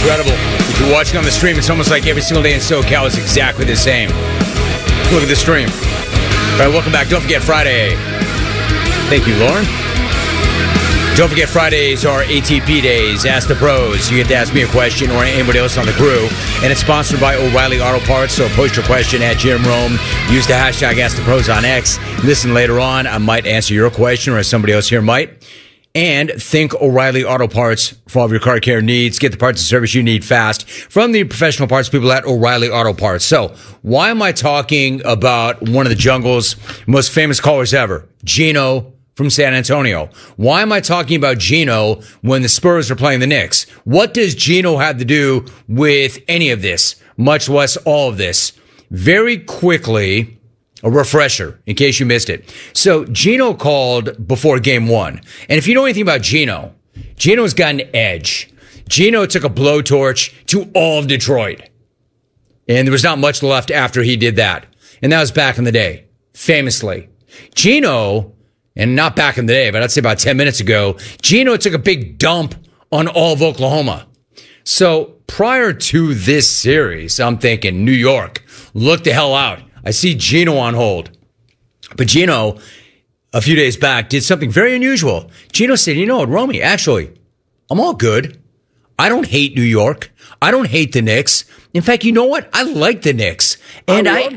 incredible. If you're watching on the stream, it's almost like every single day in SoCal is exactly the same. Look at the stream. All right, welcome back. Don't forget Friday. Thank you, Lauren. Don't forget Fridays are ATP days. Ask the pros. You get to ask me a question or anybody else on the crew. And it's sponsored by O'Reilly Auto Parts. So post your question at Jim Rome. Use the hashtag Ask the Pros on X. Listen later on. I might answer your question or somebody else here might. And think O'Reilly Auto Parts for all of your car care needs. Get the parts and service you need fast from the professional parts people at O'Reilly Auto Parts. So why am I talking about one of the jungle's most famous callers ever, Gino from San Antonio? Why am I talking about Gino when the Spurs are playing the Knicks? What does Gino have to do with any of this, much less all of this? Very quickly, a refresher, in case you missed it. So Gino called before game one. And if you know anything about Gino, Gino's got an edge. Gino took a blowtorch to all of Detroit. And there was not much left after he did that. And that was back in the day, famously. Gino, and not back in the day, but I'd say about 10 minutes ago, Gino took a big dump on all of Oklahoma. So prior to this series, I'm thinking, New York, look the hell out. I see Gino on hold. But Gino, a few days back, did something very unusual. Gino said, you know what, Romy, actually, I'm all good. I don't hate New York. I don't hate the Knicks. In fact, you know what? I like the Knicks. And I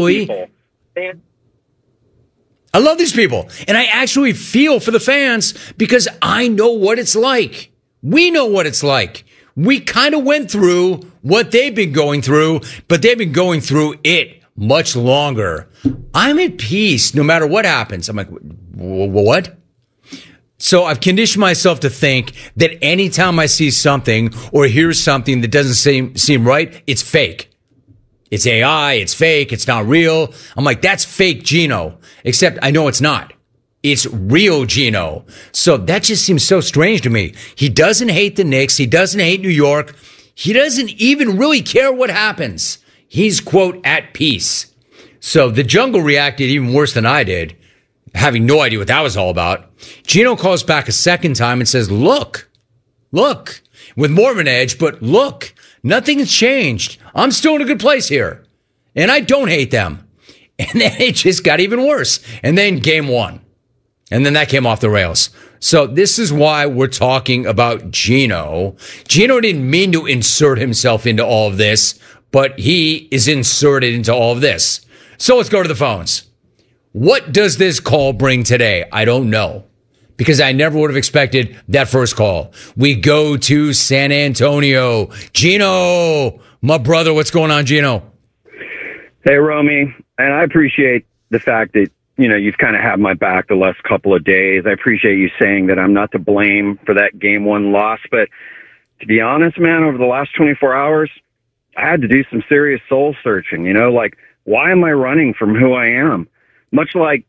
love these people. And I actually feel for the fans because I know what it's like. We know what it's like. We kind of went through what they've been going through, but they've been going through it much longer. I'm at peace no matter what happens. I'm like, what? So I've conditioned myself to think that anytime I see something or hear something that doesn't seem right, it's fake. It's AI, it's fake, it's not real. I'm like, that's fake Gino. Except I know it's not. It's real Gino. So that just seems so strange to me. He doesn't hate the Knicks. He doesn't hate New York. He doesn't even really care what happens. He's, quote, at peace. So the jungle reacted even worse than I did, having no idea what that was all about. Gino calls back a second time and says, look, with more of an edge, but look, nothing has changed. I'm still in a good place here. And I don't hate them. And then it just got even worse. And then game one. And then that came off the rails. So this is why we're talking about Gino. Gino didn't mean to insert himself into all of this, but he is inserted into all of this. So let's go to the phones. What does this call bring today? I don't know, because I never would have expected that first call. We go to San Antonio. Gino, my brother, what's going on, Gino? Hey, Romy, and I appreciate the fact that, you know, you've kind of had my back the last couple of days. I appreciate you saying that I'm not to blame for that game one loss. But to be honest, man, over the last 24 hours, I had to do some serious soul searching, you know, like, why am I running from who I am? Much like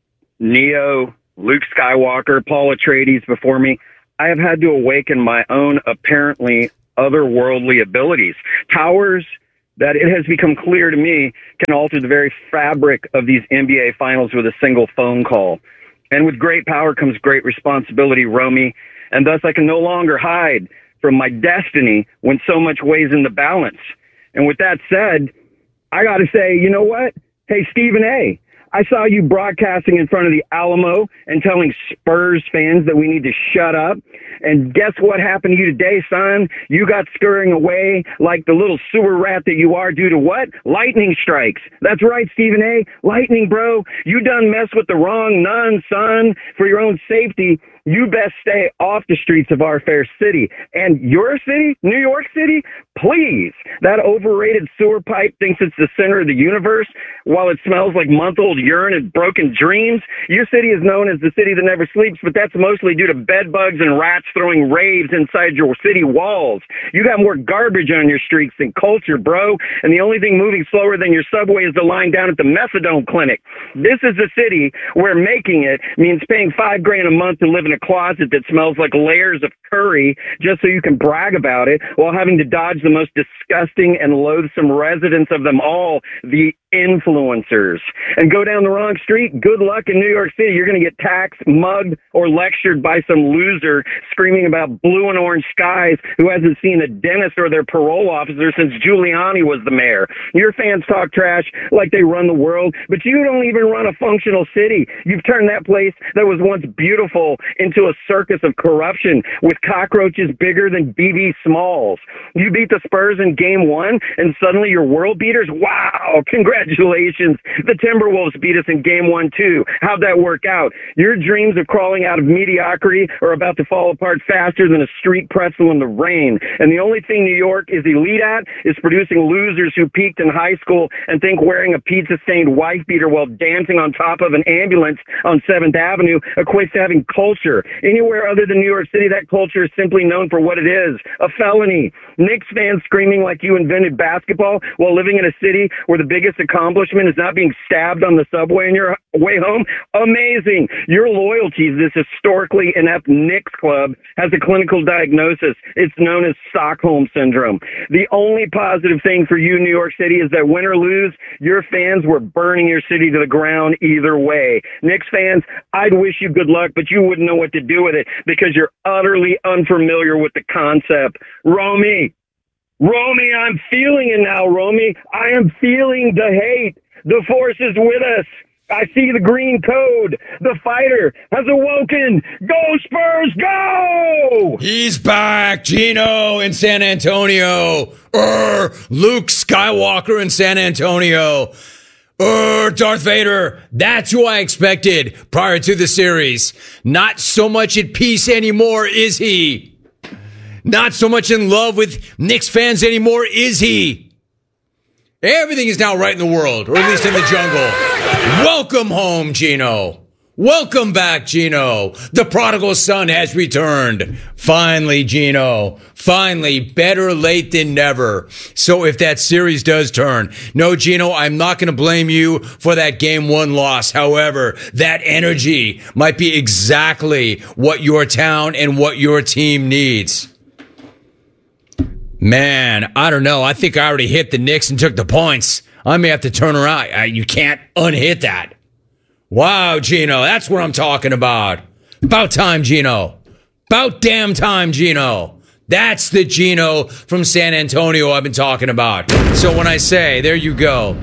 Neo, Luke Skywalker, Paul Atreides before me, I have had to awaken my own apparently otherworldly abilities. Powers that it has become clear to me can alter the very fabric of these NBA finals with a single phone call. And with great power comes great responsibility, Romy, and thus I can no longer hide from my destiny when so much weighs in the balance. And with that said, I got to say, you know what? Hey, Stephen A., I saw you broadcasting in front of the Alamo and telling Spurs fans that we need to shut up. And guess what happened to you today, son? You got scurrying away like the little sewer rat that you are due to what? Lightning strikes. That's right, Stephen A. Lightning, bro. You done mess with the wrong nun, son. For your own safety, you best stay off the streets of our fair city. And your city, New York City, please. That overrated sewer pipe thinks it's the center of the universe while it smells like month-old urine and broken dreams. Your city is known as the city that never sleeps, but that's mostly due to bed bugs and rats throwing raves inside your city walls. You got more garbage on your streets than culture, bro. And the only thing moving slower than your subway is the line down at the methadone clinic. This is the city where making it means paying $5,000 a month to live in a closet that smells like layers of curry just so you can brag about it while having to dodge the most disgusting and loathsome residents of them all, the influencers. And go down the wrong street, good luck in New York City. You're going to get taxed, mugged, or lectured by some loser screaming about blue and orange skies who hasn't seen a dentist or their parole officer since Giuliani was the mayor. Your fans talk trash like they run the world, but you don't even run a functional city. You've turned that place that was once beautiful into a circus of corruption with cockroaches bigger than B.B. Smalls. You beat the Spurs in game 1 and suddenly you're world beaters? Wow, congratulations. The Timberwolves beat us in game 1 too. How'd that work out? Your dreams of crawling out of mediocrity are about to fall apart faster than a street pretzel in the rain. And the only thing New York is elite at is producing losers who peaked in high school and think wearing a pizza-stained wife beater while dancing on top of an ambulance on 7th Avenue equates to having culture. Anywhere other than New York City, that culture is simply known for what it is, a felony. Knicks fans screaming like you invented basketball while living in a city where the biggest accomplishment is not being stabbed on the subway on your way home? Amazing. Your loyalty to this historically inept Knicks club has a clinical diagnosis. It's known as Stockholm Syndrome. The only positive thing for you, New York City, is that win or lose, your fans were burning your city to the ground either way. Knicks fans, I'd wish you good luck, but you wouldn't know what to do with it because you're utterly unfamiliar with the concept. Romy, I'm feeling it now, Romy. I am feeling the hate. The force is with us. I see the green code. The fighter has awoken. Go Spurs, go! He's back, Gino in San Antonio. Luke Skywalker in San Antonio. Darth Vader. That's who I expected prior to the series. Not so much at peace anymore, is he? Not so much in love with Knicks fans anymore, is he? Everything is now right in the world, or at least in the jungle. Welcome home, Gino. Welcome back, Gino. The prodigal son has returned. Finally, Gino. Finally, better late than never. So if that series does turn, no, Gino, I'm not going to blame you for that game 1 loss. However, that energy might be exactly what your town and what your team needs. Man, I don't know. I think I already hit the Knicks and took the points. I may have to turn around. You can't unhit that. Wow, Gino, that's what I'm talking about. About time, Gino. About damn time, Gino. That's the Gino from San Antonio I've been talking about. So when I say, there you go,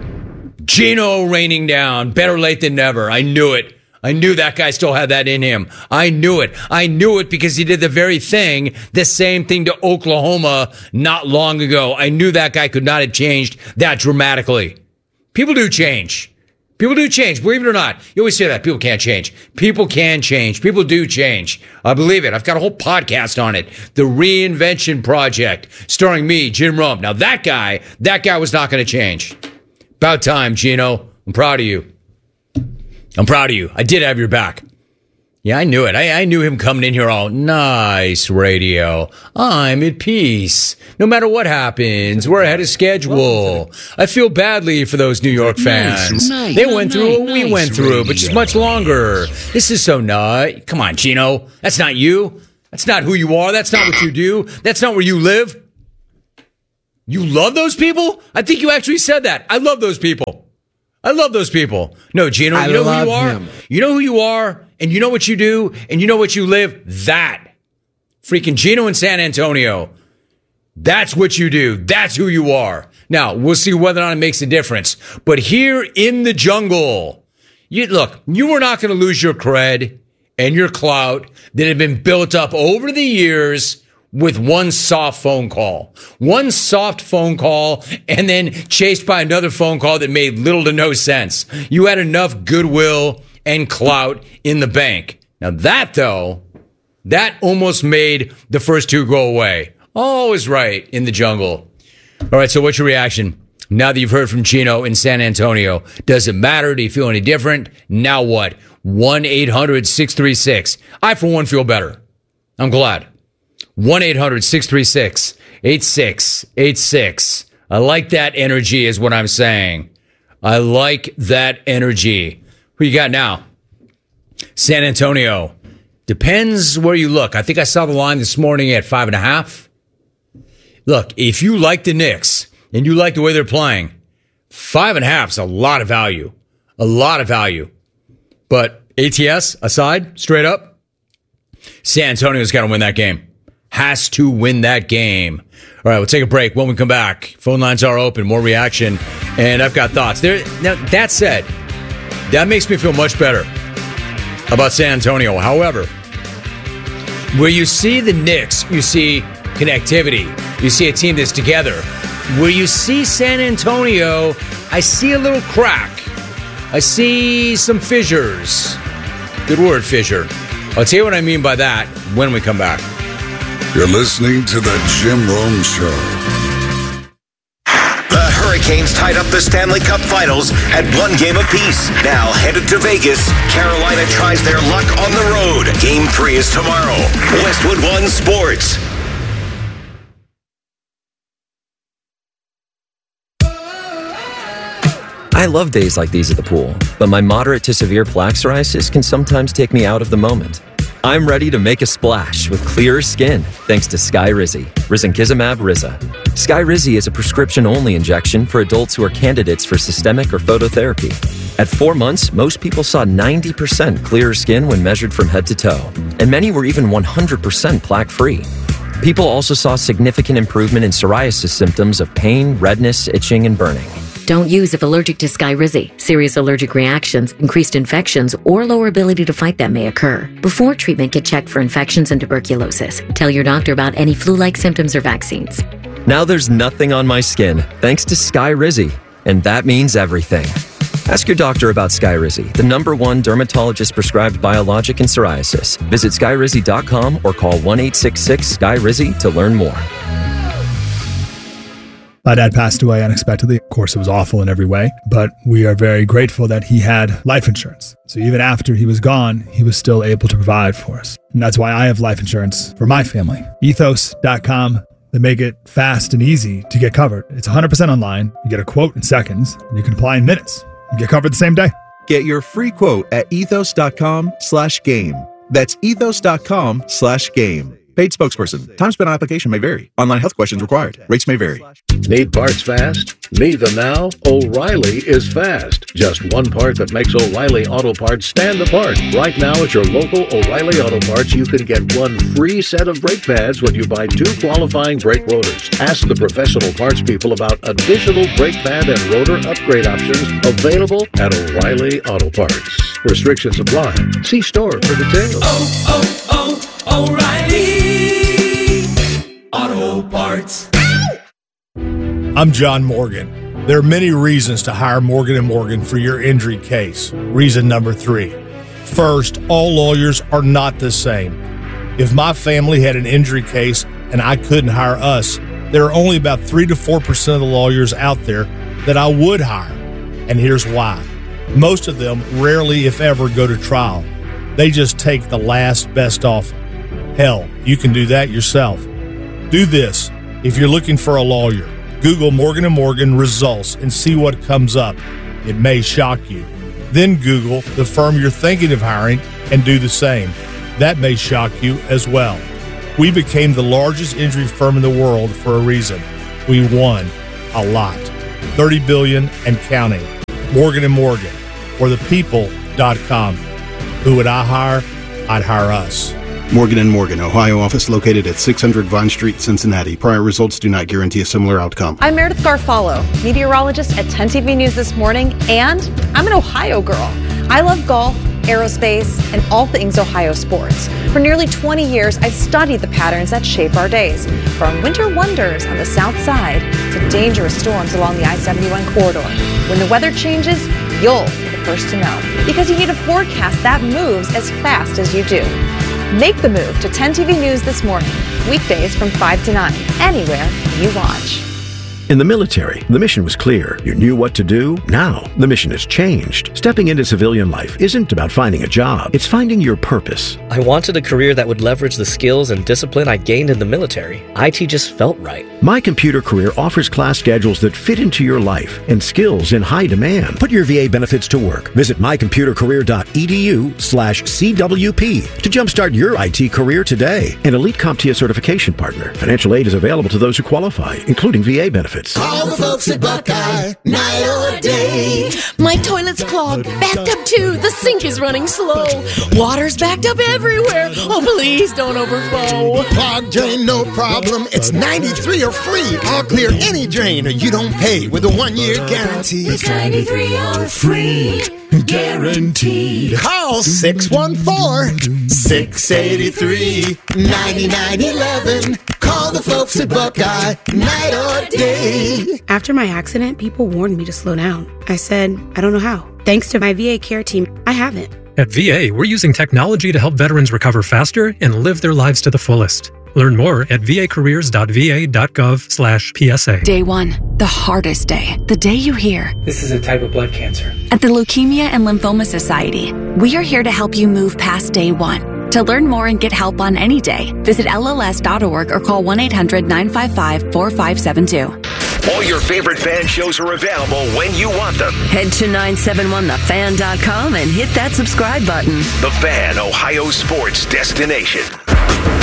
Gino raining down, better late than never. I knew it. I knew that guy still had that in him. I knew it. I knew it because he did the same thing to Oklahoma not long ago. I knew that guy could not have changed that dramatically. People do change. People do change. Believe it or not. You always say that. People can't change. People can change. People do change. I believe it. I've got a whole podcast on it. The Reinvention Project, starring me, Jim Rome. Now that guy was not going to change. About time, Gino. I'm proud of you. I'm proud of you. I did have your back. Yeah, I knew it. I knew him coming in here all nice radio. I'm at peace. No matter what happens, we're ahead of schedule. I feel badly for those New York fans. They went through what we went through, but just much longer. This is so nice. Come on, Gino. That's not you. That's not who you are. That's not what you do. That's not where you live. You love those people? I think you actually said that. I love those people. I love those people. No, Gino, you know who you are? Him. You know who you are, and you know what you do, and you know what you live? That. Freaking Gino in San Antonio. That's what you do. That's who you are. Now, we'll see whether or not it makes a difference. But here in the jungle, you were not going to lose your cred and your clout that had been built up over the years with one soft phone call. One soft phone call and then chased by another phone call that made little to no sense. You had enough goodwill and clout in the bank. Now that, though, that almost made the first two go away. Always right in the jungle. All right, so what's your reaction now that you've heard from Gino in San Antonio? Does it matter? Do you feel any different? Now what? 1-800-636. I, for one, feel better. I'm glad. 1-800-636-8686. I like that energy is what I'm saying. I like that energy. Who you got now? San Antonio. Depends where you look. I think I saw the line this morning at 5.5. Look, if you like the Knicks and you like the way they're playing, 5.5 is a lot of value. A lot of value. But ATS aside, straight up, San Antonio's got to win that game. Has to win that game. All right, we'll take a break. When we come back, phone lines are open, more reaction, and I've got thoughts. Now, that said, that makes me feel much better about San Antonio. However, where you see the Knicks, you see connectivity. You see a team that's together. Where you see San Antonio, I see a little crack. I see some fissures. Good word, fissure. I'll tell you what I mean by that when we come back. You're listening to the Jim Rome Show. The Hurricanes tied up the Stanley Cup Finals at 1 game apiece. Now headed to Vegas, Carolina tries their luck on the road. Game 3 is tomorrow. Westwood One Sports. I love days like these at the pool, but my moderate to severe plaque psoriasis can sometimes take me out of the moment. I'm ready to make a splash with clearer skin thanks to Skyrizi, risankizumab Riza. Skyrizi is a prescription-only injection for adults who are candidates for systemic or phototherapy. At 4 months, most people saw 90% clearer skin when measured from head to toe, and many were even 100% plaque-free. People also saw significant improvement in psoriasis symptoms of pain, redness, itching, and burning. Don't use if allergic to Skyrizi. Serious allergic reactions, increased infections, or lower ability to fight them may occur. Before treatment, get checked for infections and tuberculosis. Tell your doctor about any flu-like symptoms or vaccines. Now there's nothing on my skin thanks to Skyrizi, and that means everything. Ask your doctor about Skyrizi, the #1 dermatologist-prescribed biologic in psoriasis. Visit Skyrizi.com or call 1-866-SKYRIZI to learn more. My dad passed away unexpectedly. Of course, it was awful in every way, but we are very grateful that he had life insurance. So even after he was gone, he was still able to provide for us. And that's why I have life insurance for my family. Ethos.com. They make it fast and easy to get covered. It's 100% online. You get a quote in seconds, and you can apply in minutes. You get covered the same day. Get your free quote at ethos.com/game. That's ethos.com/game. Paid spokesperson. Time spent on application may vary. Online health questions required. Rates may vary. Need parts fast? Need them now? O'Reilly is fast. Just one part that makes O'Reilly Auto Parts stand apart. Right now at your local O'Reilly Auto Parts, you can get one free set of brake pads when you buy 2 qualifying brake rotors. Ask the professional parts people about additional brake pad and rotor upgrade options available at O'Reilly Auto Parts. Restrictions apply. See store for details. O'Reilly Auto Parts. I'm John Morgan. There are many reasons to hire Morgan & Morgan for your injury case. Reason number 3. First, all lawyers are not the same. If my family had an injury case and I couldn't hire us, there are only about 3 to 4% of the lawyers out there that I would hire. And here's why. Most of them rarely, if ever, go to trial. They just take the last best offer. Hell, you can do that yourself. Do this. If you're looking for a lawyer, Google Morgan & Morgan results and see what comes up. It may shock you. Then Google the firm you're thinking of hiring and do the same. That may shock you as well. We became the largest injury firm in the world for a reason. We won a lot. $30 billion and counting. Morgan & Morgan. Or thepeople.com. Who would I hire? I'd hire us. Morgan & Morgan, Ohio office located at 600 Vine Street, Cincinnati. Prior results do not guarantee a similar outcome. I'm Meredith Garfalo, meteorologist at 10 TV News This Morning, and I'm an Ohio girl. I love golf, aerospace, and all things Ohio sports. For nearly 20 years, I've studied the patterns that shape our days, from winter wonders on the south side to dangerous storms along the I-71 corridor. When the weather changes, you'll be the first to know, because you need a forecast that moves as fast as you do. Make the move to 10 TV News This Morning, weekdays from 5 to 9, anywhere you watch. In the military, the mission was clear. You knew what to do. Now, the mission has changed. Stepping into civilian life isn't about finding a job. It's finding your purpose. I wanted a career that would leverage the skills and discipline I gained in the military. IT just felt right. My Computer Career offers class schedules that fit into your life and skills in high demand. Put your VA benefits to work. Visit mycomputercareer.edu/CWP to jumpstart your IT career today. An elite CompTIA certification partner. Financial aid is available to those who qualify, including VA benefits. benefits. Call the folks at Buckeye, night or day. My toilet's clogged, backed up too. The sink is running slow. Water's backed up everywhere. Oh, please don't overflow. Clogged drain, no problem. It's 93 or free. I'll clear any drain or you don't pay with a 1-year guarantee. It's 93 or free. Guaranteed. Call 614-683-9911. Call the folks at Buckeye, night or day. After my accident, people warned me to slow down. I said, I don't know how. Thanks to my VA care team, I haven't. At VA, we're using technology to help veterans recover faster and live their lives to the fullest. Learn more at vacareers.va.gov/PSA. Day 1, the hardest day. The day you hear, this is a type of blood cancer. At the Leukemia and Lymphoma Society, we are here to help you move past day 1. To learn more and get help on any day, visit LLS.org or call 1-800-955-4572. All your favorite fan shows are available when you want them. Head to 971thefan.com and hit that subscribe button. The Fan, Ohio sports destination.